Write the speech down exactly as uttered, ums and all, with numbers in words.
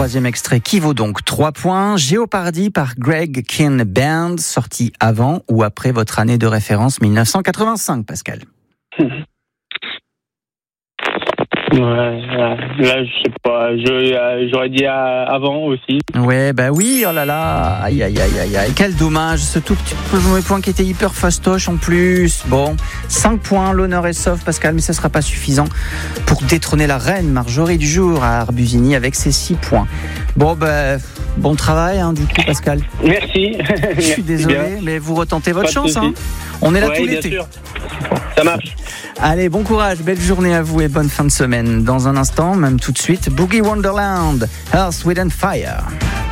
troisième extrait qui vaut donc trois points. Jeopardy par Greg Kihn Band, sorti avant ou après votre année de référence mille neuf cent quatre-vingt-cinq, Pascal? Ouais, là, je sais pas. Je, j'aurais dit avant aussi. Ouais, bah oui, oh là là. Aïe, aïe, aïe, aïe, aïe. Quel dommage, ce tout petit mauvais point qui était hyper fastoche en plus. Bon, cinq points, l'honneur est sauf, Pascal, mais ça sera pas suffisant pour détrôner la reine Marjorie du jour à Arbusini avec ses six points. Bon, bah, bon travail, hein, du coup, Pascal. Merci. Je suis désolé, mais vous retentez votre chance, hein. On est là ouais, tout bien l'été. Sûr. Ça marche. Allez, bon courage, belle journée à vous et bonne fin de semaine. Dans un instant, même tout de suite, Boogie Wonderland, Earth, Wind and Fire.